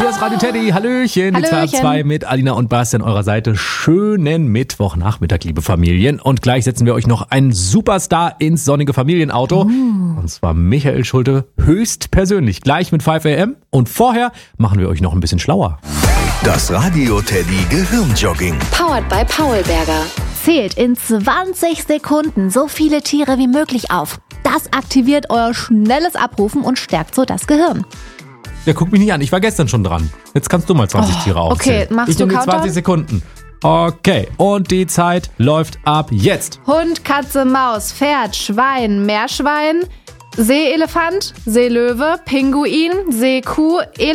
Hier ist Radio Teddy. Hallöchen. Die 2 ab 2 mit Alina und Basti an eurer Seite. Schönen Mittwochnachmittag, liebe Familien. Und gleich setzen wir euch noch einen Superstar ins sonnige Familienauto. Und zwar Michael Schulte höchstpersönlich. Gleich mit 5 AM. Und vorher machen wir euch noch ein bisschen schlauer. Das Radio Teddy Gehirnjogging. Powered by Paulberger. Zählt in 20 Sekunden so viele Tiere wie möglich auf. Das aktiviert euer schnelles Abrufen und stärkt so das Gehirn. Ja, guck mich nicht an. Ich war gestern schon dran. Jetzt kannst du mal 20 Tiere aufzählen. Okay, machst ich du nehme die Countdown? 20 Sekunden. Okay, und die Zeit läuft ab jetzt. Hund, Katze, Maus, Pferd, Schwein, Meerschwein, Seeelefant, Seelöwe, Pinguin, Seekuh,